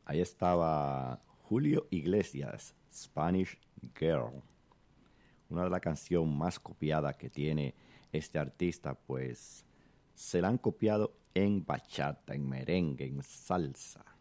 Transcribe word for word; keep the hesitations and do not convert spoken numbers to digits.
Ahí estaba Julio Iglesias, Spanish Girl. Una de las canciones más copiadas que tiene este artista, pues se la han copiado en bachata, en merengue, en salsa.